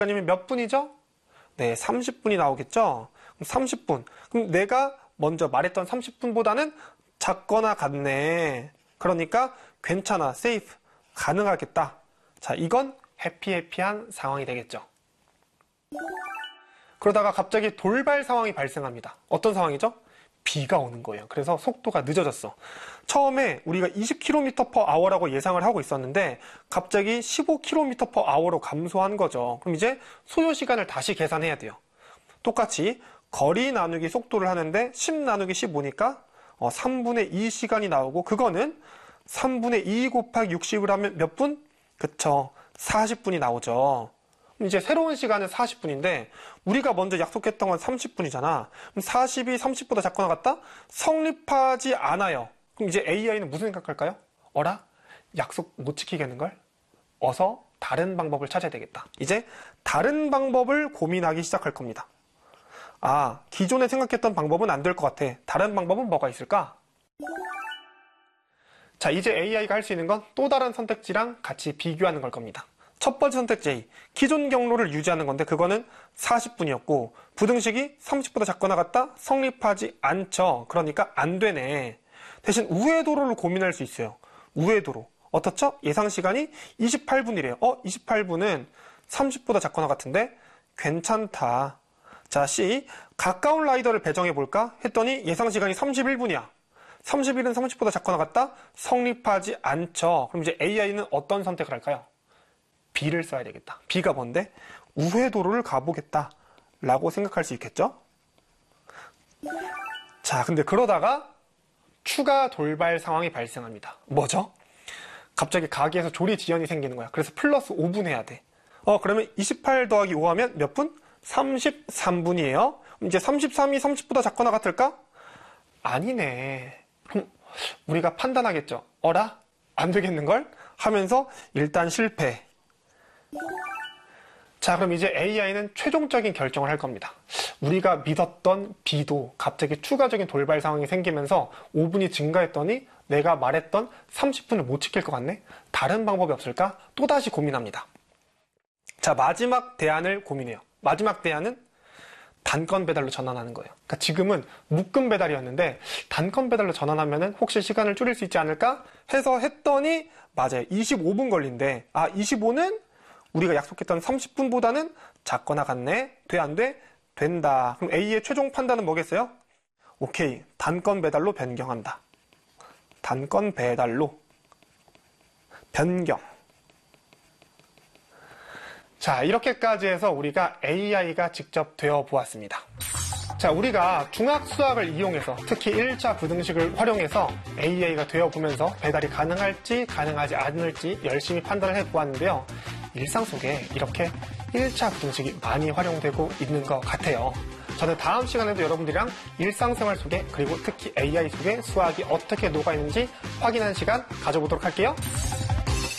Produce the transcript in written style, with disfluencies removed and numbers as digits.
시간이면 몇 분이죠? 네, 30분이 나오겠죠? 그럼 30분. 그럼 내가 먼저 말했던 30분보다는 작거나 같네. 그러니까 괜찮아, 세이프, 가능하겠다. 자, 이건 해피해피한 상황이 되겠죠. 그러다가 갑자기 돌발 상황이 발생합니다. 어떤 상황이죠? 비가 오는 거예요. 그래서 속도가 늦어졌어. 처음에 우리가 20km/h라고 예상을 하고 있었는데 갑자기 15km/h로 감소한 거죠. 그럼 이제 소요 시간을 다시 계산해야 돼요. 똑같이 거리 나누기 속도를 하는데 10 나누기 15니까 3분의 2 시간이 나오고, 그거는 3분의 2 곱하기 60을 하면 몇 분? 그쵸, 40분이 나오죠. 이제 새로운 시간은 40분인데 우리가 먼저 약속했던 건 30분이잖아. 그럼 40이 30보다 작거나 같다? 성립하지 않아요. 그럼 이제 AI는 무슨 생각할까요? 어라? 약속 못 지키겠는걸? 어서 다른 방법을 찾아야 되겠다. 이제 다른 방법을 고민하기 시작할 겁니다. 아, 기존에 생각했던 방법은 안 될 것 같아. 다른 방법은 뭐가 있을까? 자, 이제 AI가 할 수 있는 건 또 다른 선택지랑 같이 비교하는 걸 겁니다. 첫 번째 선택지 A, 기존 경로를 유지하는 건데 그거는 40분이었고 부등식이 30보다 작거나 같다? 성립하지 않죠. 그러니까 안 되네. 대신 우회 도로를 고민할 수 있어요. 우회 도로. 어떻죠? 예상 시간이 28분이래요. 28분은 30보다 작거나 같은데 괜찮다. 자, C, 가까운 라이더를 배정해 볼까? 했더니 예상 시간이 31분이야. 31은 30보다 작거나 같다? 성립하지 않죠. 그럼 이제 AI는 어떤 선택을 할까요? B를 써야 되겠다. B가 뭔데? 우회 도로를 가보겠다 라고 생각할 수 있겠죠? 자, 근데 그러다가 추가 돌발 상황이 발생합니다. 뭐죠? 갑자기 가게에서 조리 지연이 생기는 거야. 그래서 플러스 5분 해야 돼. 그러면 28 더하기 5 하면 몇 분? 33분이에요. 이제 33이 30보다 작거나 같을까? 아니네. 그럼 우리가 판단하겠죠. 어라? 안 되겠는걸? 하면서 일단 실패. 자, 그럼 이제 AI는 최종적인 결정을 할 겁니다. 우리가 믿었던 B도 갑자기 추가적인 돌발 상황이 생기면서 5분이 증가했더니 내가 말했던 30분을 못 지킬 것 같네? 다른 방법이 없을까? 또다시 고민합니다. 자, 마지막 대안을 고민해요. 마지막 대안은 단건 배달로 전환하는 거예요. 그러니까 지금은 묶음 배달이었는데 단건 배달로 전환하면은 혹시 시간을 줄일 수 있지 않을까 해서 했더니 맞아요. 25분 걸린대. 25는 우리가 약속했던 30분보다는 작거나 같네. 돼, 안 돼? 된다. 그럼 A의 최종 판단은 뭐겠어요? 오케이. 단건 배달로 변경한다. 단건 배달로 변경. 자, 이렇게까지 해서 우리가 AI가 직접 되어 보았습니다. 자, 우리가 중학 수학을 이용해서 특히 1차 부등식을 활용해서 AI가 되어 보면서 배달이 가능할지 가능하지 않을지 열심히 판단을 해 보았는데요. 일상 속에 이렇게 1차 부등식이 많이 활용되고 있는 것 같아요. 저는 다음 시간에도 여러분들이랑 일상생활 속에 그리고 특히 AI 속에 수학이 어떻게 녹아있는지 확인하는 시간 가져보도록 할게요.